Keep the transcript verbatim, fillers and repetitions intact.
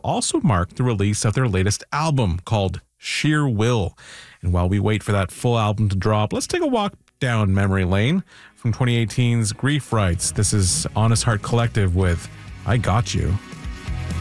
also mark the release of their latest album called Sheer Will. And while we wait for that full album to drop, let's take a walk down memory lane. From twenty eighteen's Grief Rights, this is Honest Heart Collective with I Got You.